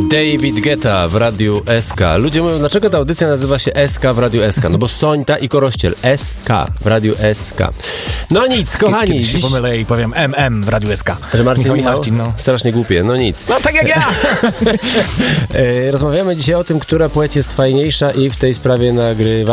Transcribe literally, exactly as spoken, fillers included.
David Guetta w Radiu S K. Ludzie mówią, dlaczego ta audycja nazywa się S K w Radiu S K? No bo Sońta i Korościel. S K w Radiu S K. No nic, kochani. Kiedyś się dziś... pomylę i powiem M M w Radiu S K. Że Marcin Michał i Michał? Marcin, no. Strasznie głupie, no nic. No tak jak ja! Rozmawiamy dzisiaj o tym, która płeć jest fajniejsza i w tej sprawie nagrywa